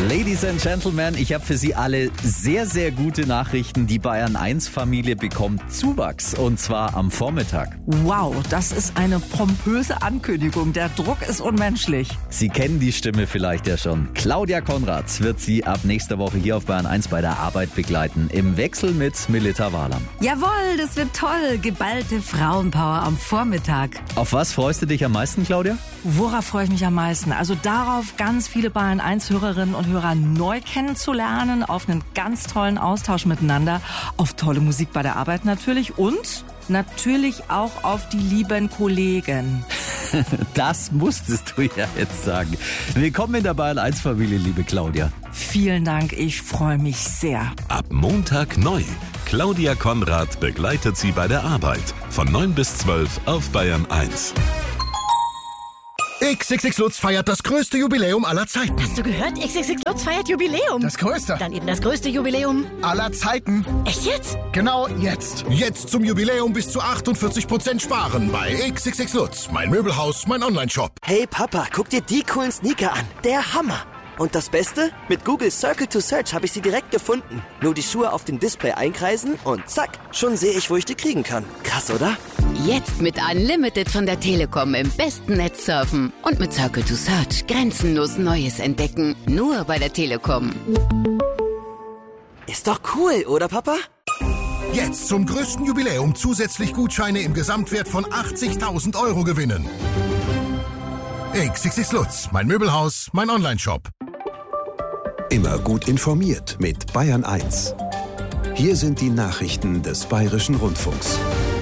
Ladies and Gentlemen, ich habe für Sie alle sehr, sehr gute Nachrichten. Die Bayern 1 Familie bekommt Zuwachs und zwar am Vormittag. Wow, das ist eine pompöse Ankündigung. Der Druck ist unmenschlich. Sie kennen die Stimme vielleicht ja schon. Claudia Konrad wird Sie ab nächster Woche hier auf Bayern 1 bei der Arbeit begleiten. Im Wechsel mit Melita Wahlam. Jawohl, das wird toll. Geballte Frauenpower am Vormittag. Auf was freust du dich am meisten, Claudia? Worauf freue ich mich am meisten? Also darauf, ganz viele Bayern 1 Hörerinnen und Hörer neu kennenzulernen, auf einen ganz tollen Austausch miteinander, auf tolle Musik bei der Arbeit natürlich und natürlich auch auf die lieben Kollegen. Das musstest du ja jetzt sagen. Willkommen in der Bayern 1 Familie, liebe Claudia. Vielen Dank, ich freue mich sehr. Ab Montag neu. Claudia Konrad begleitet Sie bei der Arbeit. Von 9 bis 12 auf Bayern 1. XXX Lutz feiert das größte Jubiläum aller Zeiten. Hast du gehört? XXX Lutz feiert Jubiläum. Das größte. Dann eben das größte Jubiläum Aller Zeiten. Echt jetzt? Genau jetzt. Jetzt zum Jubiläum bis zu 48% sparen bei XXX Lutz. Mein Möbelhaus, mein Onlineshop. Hey Papa, guck dir die coolen Sneaker an. Der Hammer. Und das Beste? Mit Google Circle to Search habe ich sie direkt gefunden. Nur die Schuhe auf dem Display einkreisen und zack, schon sehe ich, wo ich die kriegen kann. Krass, oder? Jetzt mit Unlimited von der Telekom im besten Netz surfen. Und mit Circle to Search grenzenlos Neues entdecken. Nur bei der Telekom. Ist doch cool, oder Papa? Jetzt zum größten Jubiläum zusätzlich Gutscheine im Gesamtwert von 80.000 € gewinnen. XXX Lutz, mein Möbelhaus, mein Onlineshop. Immer gut informiert mit Bayern 1. Hier sind die Nachrichten des Bayerischen Rundfunks.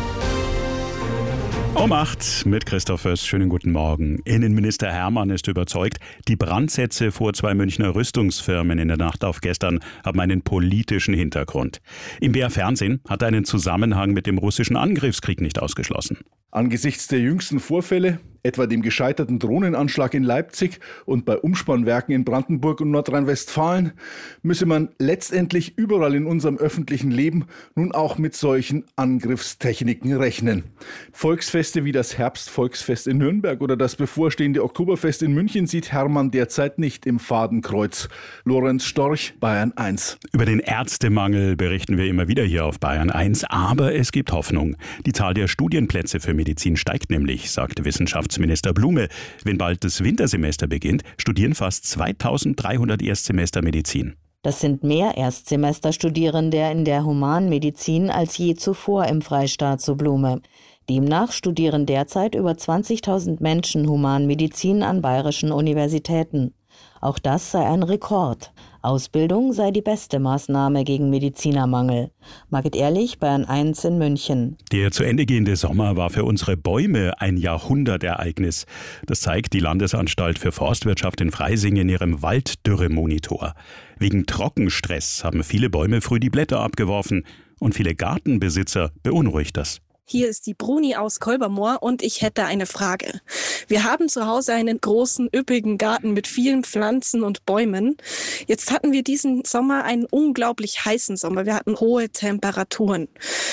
Um 8 mit Christoph Föß. Schönen guten Morgen. Innenminister Hermann ist überzeugt, die Brandsätze vor 2 Münchner Rüstungsfirmen in der Nacht auf gestern haben einen politischen Hintergrund. Im BR Fernsehen hat er einen Zusammenhang mit dem russischen Angriffskrieg nicht ausgeschlossen. Angesichts der jüngsten Vorfälle, etwa dem gescheiterten Drohnenanschlag in Leipzig und bei Umspannwerken in Brandenburg und Nordrhein-Westfalen, müsse man letztendlich überall in unserem öffentlichen Leben nun auch mit solchen Angriffstechniken rechnen. Volksfeste wie das Herbstvolksfest in Nürnberg oder das bevorstehende Oktoberfest in München sieht Hermann derzeit nicht im Fadenkreuz. Lorenz Storch, Bayern 1. Über den Ärztemangel berichten wir immer wieder hier auf Bayern 1, aber es gibt Hoffnung. Die Zahl der Studienplätze für Medizin steigt nämlich, sagte Wissenschaftsminister Blume. Wenn bald das Wintersemester beginnt, studieren fast 2300 Erstsemester Medizin. Das sind mehr Erstsemesterstudierende in der Humanmedizin als je zuvor im Freistaat, so Blume. Demnach studieren derzeit über 20.000 Menschen Humanmedizin an bayerischen Universitäten. Auch das sei ein Rekord. Ausbildung sei die beste Maßnahme gegen Medizinermangel. Margit Ehrlich, Bayern 1 in München. Der zu Ende gehende Sommer war für unsere Bäume ein Jahrhundertereignis. Das zeigt die Landesanstalt für Forstwirtschaft in Freising in ihrem Walddürremonitor. Wegen Trockenstress haben viele Bäume früh die Blätter abgeworfen und viele Gartenbesitzer beunruhigt das. Hier ist die Bruni aus Kolbermoor und ich hätte eine Frage. Wir haben zu Hause einen großen, üppigen Garten mit vielen Pflanzen und Bäumen. Jetzt hatten wir diesen Sommer einen unglaublich heißen Sommer. Wir hatten hohe Temperaturen.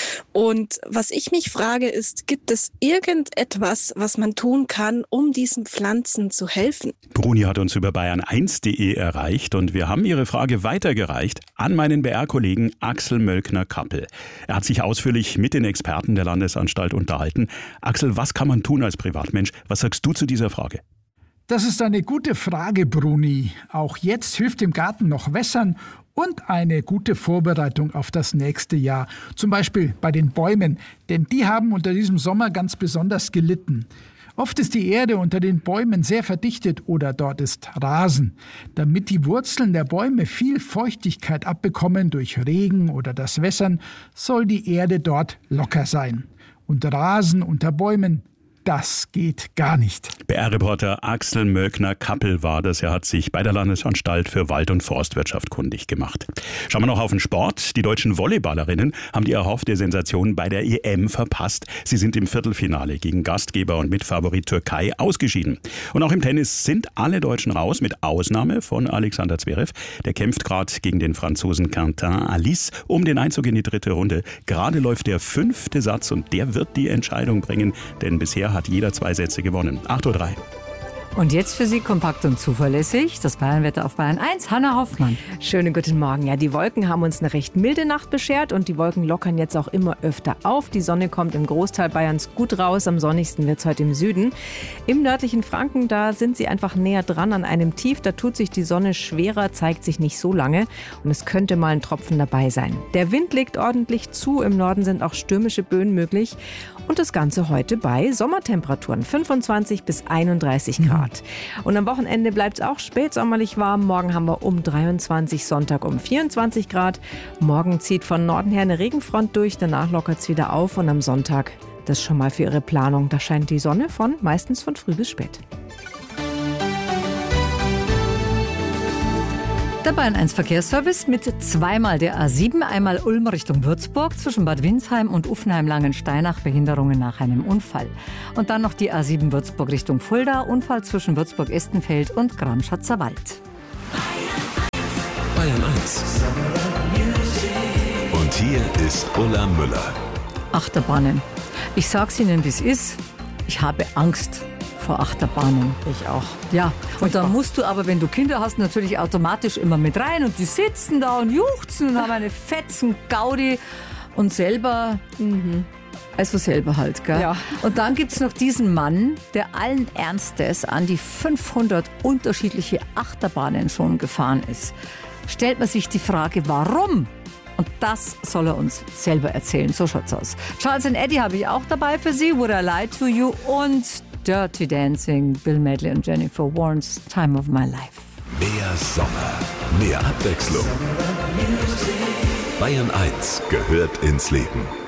Und was ich mich frage ist, gibt es irgendetwas, was man tun kann, um diesen Pflanzen zu helfen? Bruni hat uns über bayern1.de erreicht und wir haben ihre Frage weitergereicht an meinen BR-Kollegen Axel Möllkner-Kappel. Er hat sich ausführlich mit den Experten der Landesanstalt unterhalten. Axel, was kann man tun als Privatmensch? Was sagst du zu dieser Frage? Das ist eine gute Frage, Bruni. Auch jetzt hilft im Garten noch Wässern und eine gute Vorbereitung auf das nächste Jahr. Zum Beispiel bei den Bäumen, denn die haben unter diesem Sommer ganz besonders gelitten. Oft ist die Erde unter den Bäumen sehr verdichtet oder dort ist Rasen. Damit die Wurzeln der Bäume viel Feuchtigkeit abbekommen durch Regen oder das Wässern, soll die Erde dort locker sein. Und Rasen unter Bäumen, das geht gar nicht. BR-Reporter Axel Möllkner-Kappel war das. Er hat sich bei der Landesanstalt für Wald- und Forstwirtschaft kundig gemacht. Schauen wir noch auf den Sport. Die deutschen Volleyballerinnen haben die erhoffte Sensation bei der EM verpasst. Sie sind im Viertelfinale gegen Gastgeber und Mitfavorit Türkei ausgeschieden. Und auch im Tennis sind alle Deutschen raus, mit Ausnahme von Alexander Zverev. Der kämpft gerade gegen den Franzosen Quentin Alice um den Einzug in die 3. Runde. Gerade läuft der 5. Satz und der wird die Entscheidung bringen, denn bisher hat jeder 2 Sätze gewonnen. 8:03 Uhr. Und jetzt für Sie kompakt und zuverlässig das Bayernwetter auf Bayern 1. Hanna Hoffmann. Schönen guten Morgen. Ja, die Wolken haben uns eine recht milde Nacht beschert und die Wolken lockern jetzt auch immer öfter auf. Die Sonne kommt im Großteil Bayerns gut raus. Am sonnigsten wird es heute im Süden. Im nördlichen Franken, da sind sie einfach näher dran an einem Tief. Da tut sich die Sonne schwerer, zeigt sich nicht so lange und es könnte mal ein Tropfen dabei sein. Der Wind legt ordentlich zu. Im Norden sind auch stürmische Böen möglich. Und das Ganze heute bei Sommertemperaturen 25 bis 31 Grad. Und am Wochenende bleibt es auch spätsommerlich warm. Morgen haben wir um 23, Sonntag um 24 Grad. Morgen zieht von Norden her eine Regenfront durch, danach lockert es wieder auf. Und am Sonntag, das schon mal für Ihre Planung, da scheint die Sonne meistens von früh bis spät. Der Bayern 1 Verkehrsservice mit zweimal der A7, einmal Ulm Richtung Würzburg, zwischen Bad Windsheim und Uffenheim-Langensteinach, Behinderungen nach einem Unfall. Und dann noch die A7 Würzburg Richtung Fulda, Unfall zwischen Würzburg-Estenfeld und Gramschatzer Wald. Bayern 1. Und hier ist Ulla Müller. Achterbahnen. Ich sag's Ihnen, wie es ist. Ich habe Angst vor Achterbahnen. Ich auch. Ja, und dann musst du aber, wenn du Kinder hast, natürlich automatisch immer mit rein und die sitzen da und juchzen und haben eine fetzen Gaudi und selber, also selber halt, gell? Ja. Und dann gibt's noch diesen Mann, der allen Ernstes an die 500 unterschiedliche Achterbahnen schon gefahren ist. Stellt man sich die Frage, warum? Und das soll er uns selber erzählen. So schaut's aus. Charles & Eddie habe ich auch dabei für Sie. Would I Lie to You? Und Dirty Dancing, Bill Medley und Jennifer Warnes, Time of My Life. Mehr Sommer, mehr Abwechslung. Bayern 1 gehört ins Leben.